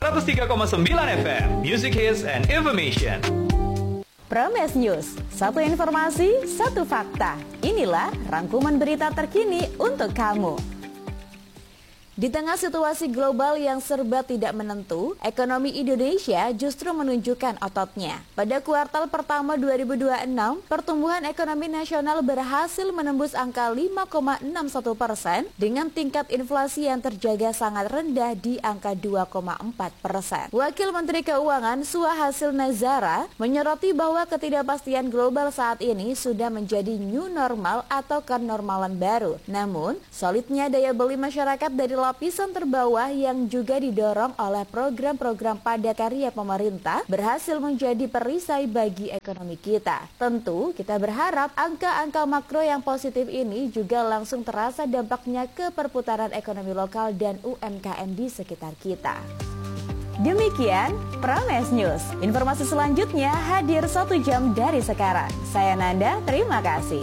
103,9 FM, Music Hits and Information. Prames News, satu informasi, satu fakta. Inilah rangkuman berita terkini untuk kamu. Di tengah situasi global yang serba tidak menentu, ekonomi Indonesia justru menunjukkan ototnya. Pada kuartal pertama 2026, pertumbuhan ekonomi nasional berhasil menembus angka 5,61% dengan tingkat inflasi yang terjaga sangat rendah di angka 2,4%. Wakil Menteri Keuangan Suhasil Nazara menyoroti bahwa ketidakpastian global saat ini sudah menjadi new normal atau kenormalan baru. Namun, solidnya daya beli masyarakat dari lapisan terbawah yang juga didorong oleh program-program padat karya pemerintah berhasil menjadi perisai bagi ekonomi kita. Tentu kita berharap angka-angka makro yang positif ini juga langsung terasa dampaknya ke perputaran ekonomi lokal dan UMKM di sekitar kita. Demikian Prames News. Informasi selanjutnya hadir 1 jam dari sekarang. Saya Nanda, terima kasih.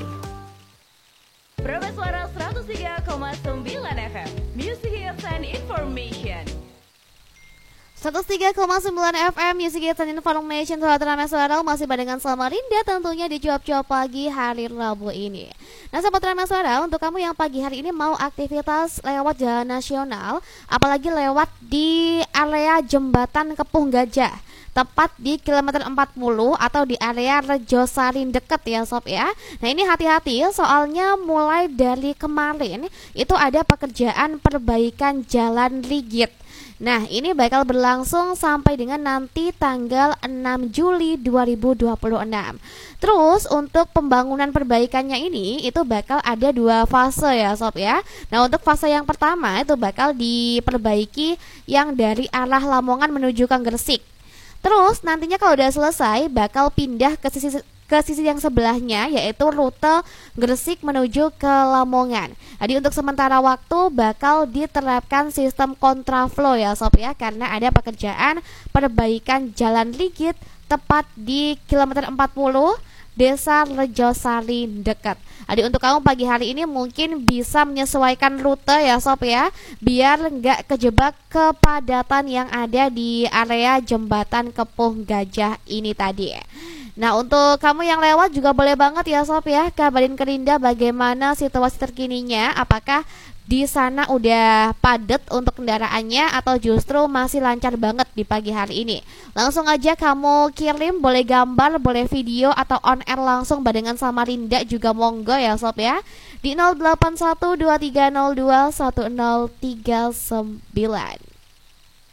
Prames Suara 103,9 FM, Music Hits and Information. 103,9 FM Music Hits and Information. Sahabat Prames Suara masih barengan Samarinda tentunya di cuap-cuap pagi hari Rabu ini. Nah sahabat Prames Suara, untuk kamu yang pagi hari ini mau aktivitas lewat jalan nasional, apalagi lewat di area jembatan Kepuh Gajah, tepat di kilometer 40 atau di area Rejosari deket ya sob ya. Nah ini hati-hati soalnya mulai dari kemarin itu ada pekerjaan perbaikan jalan rigid. Nah ini bakal berlangsung sampai dengan nanti tanggal 6 Juli 2026. Terus untuk pembangunan perbaikannya ini itu bakal ada 2 fase ya sob ya. Nah untuk fase yang pertama itu bakal diperbaiki yang dari arah Lamongan menuju ke Gresik. Terus nantinya kalau udah selesai bakal pindah ke sisi yang sebelahnya, yaitu rute Gresik menuju ke Lamongan. Jadi untuk sementara waktu bakal diterapkan sistem kontraflow ya sob ya, karena ada pekerjaan perbaikan jalan rigid tepat di kilometer 40 Desa Rejosari dekat. Jadi untuk kamu pagi hari ini mungkin bisa menyesuaikan rute ya sob ya, biar nggak kejebak kepadatan yang ada di area jembatan Kepuh Gajah ini tadi. Nah untuk kamu yang lewat juga boleh banget ya sob ya, kabarin ke Rinda bagaimana situasi terkininya, apakah di sana udah padat untuk kendaraannya atau justru masih lancar banget di pagi hari ini. Langsung aja kamu kirim, boleh gambar, boleh video atau on air langsung barengan sama Rinda juga monggo ya sob ya, di 081230210039.